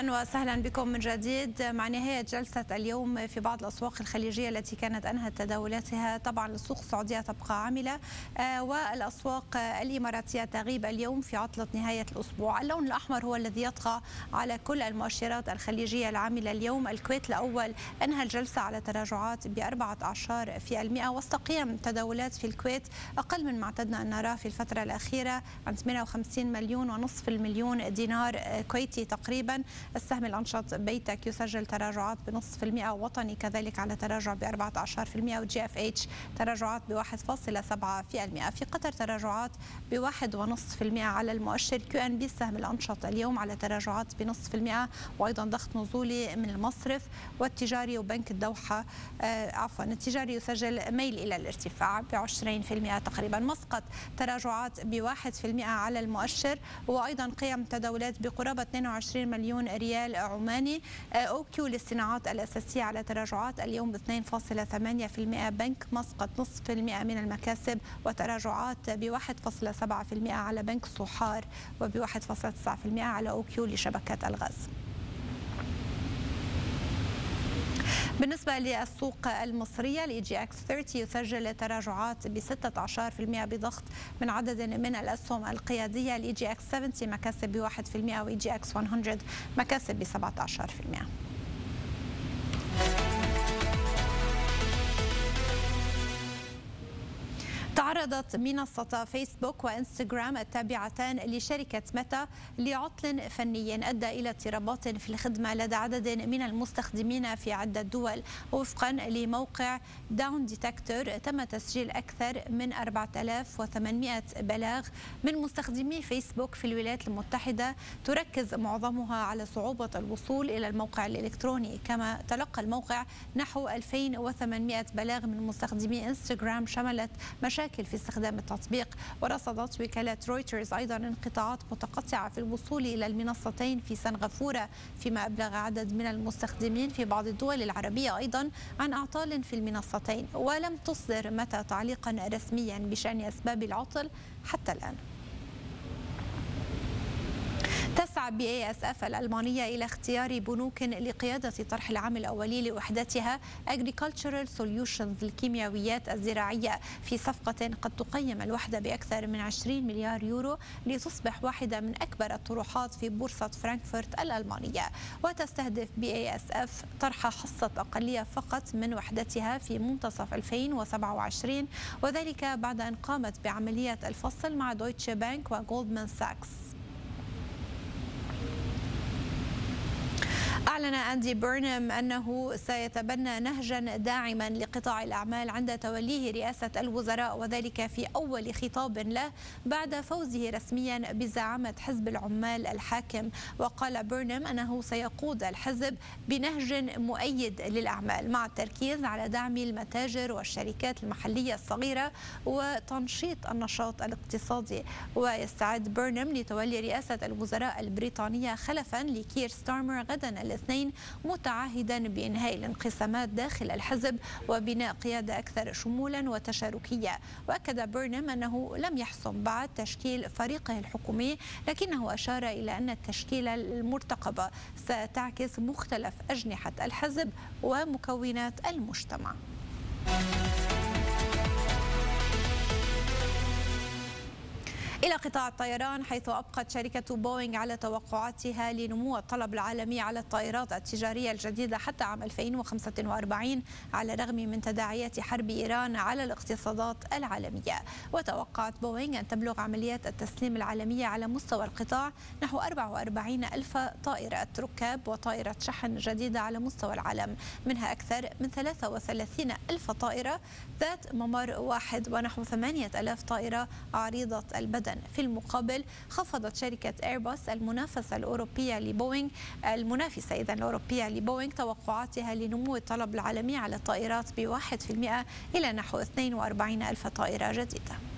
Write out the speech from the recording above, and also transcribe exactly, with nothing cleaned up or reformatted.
أهلا وسهلا بكم من جديد. مع نهاية جلسة اليوم في بعض الأسواق الخليجية التي كانت أنهت تداولاتها، طبعا السوق السعودية تبقى عاملة والأسواق الإماراتية تغيب اليوم في عطلة نهاية الأسبوع. اللون الأحمر هو الذي يطغى على كل المؤشرات الخليجية العاملة اليوم. الكويت الأول أنهى الجلسة على تراجعات بأربعة عشر في المئة، وسط قيم تداولات في الكويت أقل من ما اعتدنا أن نراه في الفترة الأخيرة، عن ثمانية وخمسين مليون ونصف المليون دينار كويتي تقريبا. السهم الأنشط بيتك يسجل تراجعات بنصف المئة، وطني كذلك على تراجع بأربعة عشر في المئة، وجي اف اتش تراجعات بواحد فاصلة سبعة في المئة. في قطر تراجعات بواحد ونصف في المئة على المؤشر. كيو ان بي السهم الأنشط اليوم على تراجعات بنصف المئة، وأيضا ضغط نزولي من المصرف والتجاري وبنك الدوحة. آه عفوا التجاري يسجل ميل إلى الارتفاع بعشرين في المئة تقريبا. مسقط تراجعات بواحد في المئة على المؤشر، وأيضا قيم تداولات بقرابة اثنين وعشرين مليون ريال عماني. او كيو للصناعات الأساسية على تراجعات اليوم ب اثنين فاصلة ثمانية في المئة. بنك مسقط نصف في المئة من المكاسب، وتراجعات ب واحد فاصلة سبعة في المئة على بنك صحار، وب واحد فاصلة تسعة في المئة على او كيو لشبكة الغاز. بالنسبة للسوق المصرية، الاي جي اكس ثلاثين يسجل تراجعات ب ستة عشر في المئة بضغط من عدد من الأسهم القيادية. الاي جي اكس سبعين مكاسب ب واحد في المئة، واي جي اكس مئة مكاسب ب سبعة عشر في المئة. تعرضت منصة فيسبوك وإنستغرام التابعتان لشركة ميتا لعطل فني أدى إلى اضطرابات في الخدمة لدى عدد من المستخدمين في عدة دول. وفقا لموقع داون ديتكتور، تم تسجيل أكثر من أربعة آلاف وثمانمئة بلاغ من مستخدمي فيسبوك في الولايات المتحدة، تركز معظمها على صعوبة الوصول إلى الموقع الإلكتروني. كما تلقى الموقع نحو ألفين وثمانمئة بلاغ من مستخدمي إنستغرام شملت مشاكل في استخدام التطبيق. ورصدت وكالة رويترز أيضا انقطاعات متقطعة في الوصول إلى المنصتين في سنغافورة، فيما أبلغ عدد من المستخدمين في بعض الدول العربية أيضا عن أعطال في المنصتين. ولم تصدر متى تعليقا رسميا بشأن أسباب العطل حتى الآن. تسعى بي اي اس اف الألمانية إلى اختيار بنوك لقيادة طرح العام الأولي لوحدتها Agricultural Solutions الكيميائيات الزراعية في صفقة قد تقيم الوحدة بأكثر من عشرين مليار يورو، لتصبح واحدة من أكبر الطروحات في بورصة فرانكفورت الألمانية. وتستهدف بي اي اس اف طرح حصة أقلية فقط من وحدتها في منتصف ألفين وسبعة وعشرين، وذلك بعد أن قامت بعملية الفصل مع دويتشه بانك وجولدمان ساكس. أعلن أندي بيرنهام أنه سيتبنى نهجا داعما لقطاع الأعمال عند توليه رئاسة الوزراء، وذلك في أول خطاب له بعد فوزه رسميا بزعامة حزب العمال الحاكم. وقال بيرنهام أنه سيقود الحزب بنهج مؤيد للأعمال، مع التركيز على دعم المتاجر والشركات المحلية الصغيرة وتنشيط النشاط الاقتصادي. ويستعد بيرنهام لتولي رئاسة الوزراء البريطانية خلفا لكير ستارمر غدا الاثنين، متعهدا بإنهاء الانقسامات داخل الحزب وبناء قيادة أكثر شمولا وتشاركية. وأكد بيرنهام أنه لم يحسم بعد تشكيل فريقه الحكومي، لكنه أشار إلى أن التشكيلة المرتقبة ستعكس مختلف أجنحة الحزب ومكونات المجتمع. إلى قطاع الطيران، حيث أبقت شركة بوينغ على توقعاتها لنمو الطلب العالمي على الطائرات التجارية الجديدة حتى عام ألفين وخمسة وأربعين، على الرغم من تداعيات حرب إيران على الاقتصادات العالمية. وتوقعت بوينغ أن تبلغ عمليات التسليم العالمية على مستوى القطاع نحو أربعة وأربعين ألف طائرة ركاب وطائرة شحن جديدة على مستوى العالم، منها أكثر من ثلاثة وثلاثين ألف طائرة ذات ممر واحد ونحو ثمانية آلاف طائرة عريضة البدن. في المقابل، خفضت شركة ايرباص المنافسة الأوروبية لبوينغ المنافسة إذا الأوروبية لبوينغ توقعاتها لنمو الطلب العالمي على الطائرات بواحد في المئة إلى نحو اثنين وأربعين ألف طائرة جديدة.